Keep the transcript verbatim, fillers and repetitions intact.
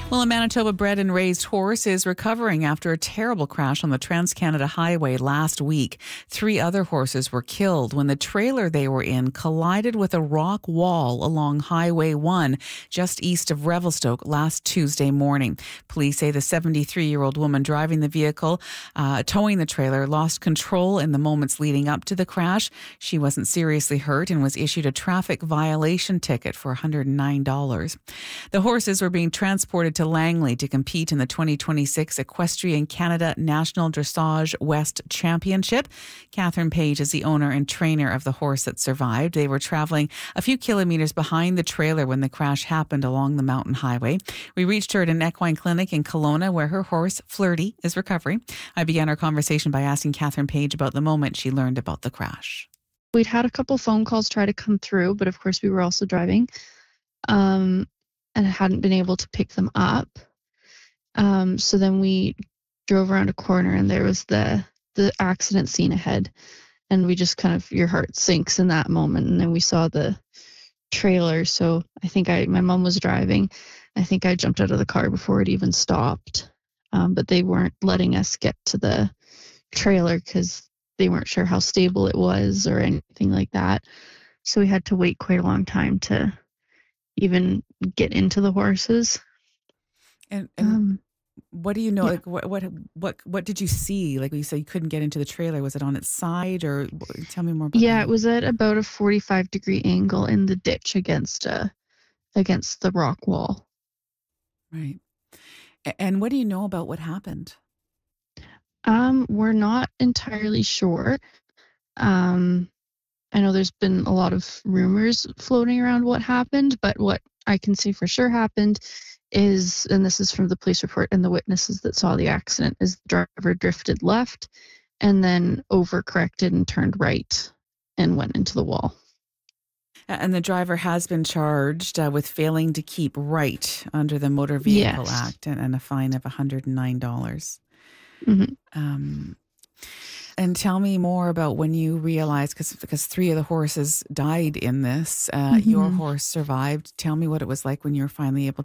Well, a Manitoba bred and raised horse is recovering after a terrible crash on the Trans-Canada Highway last week. Three other horses were killed when the trailer they were in collided with a rock wall along Highway one, just east of Revelstoke, last Tuesday morning. Police say the seventy-three-year-old woman driving the vehicle, uh, towing the trailer, lost control in the moments leading up to the crash. She wasn't seriously hurt and was issued a traffic violation ticket for one hundred nine dollars. The horses were being transported to Langley to compete in the twenty twenty-six Equestrian Canada National Dressage West Championship. Catherine Page is the owner and trainer of the horse that survived. They were traveling a few kilometres behind the trailer when the crash happened along the mountain highway. We reached her at an equine clinic in Kelowna where her horse, Flirty, is recovering. I began our conversation by asking Catherine Page about the moment she learned about the crash. We'd had a couple phone calls try to come through, but of course we were also driving. Um, and hadn't been able to pick them up. Um, so then we drove around a corner and there was the, the accident scene ahead. And we just kind of, your heart sinks in that moment. And then we saw the trailer. So I think I, my mom was driving. I think I jumped out of the car before it even stopped. Um, but they weren't letting us get to the trailer because they weren't sure how stable it was or anything like that. So we had to wait quite a long time to even get into the horses. And, and um, what do you know? Yeah. Like what, what, what, what did you see? Like when you said you couldn't get into the trailer, was it on its side or tell me more about Yeah, that. It was at about a forty-five degree angle in the ditch against a, against the rock wall. Right. And what do you know about what happened? Um, we're not entirely sure. Um, I know there's been a lot of rumors floating around what happened, but what I can say for sure happened is, and this is from the police report and the witnesses that saw the accident, is the driver drifted left and then overcorrected and turned right and went into the wall. And the driver has been charged uh, with failing to keep right under the Motor Vehicle Yes. Act and, and a fine of one hundred nine dollars. Mm-hmm. Um, and tell me more about when you realized, because because three of the horses died in this, uh, Mm-hmm. your horse survived. Tell me what it was like when you were finally able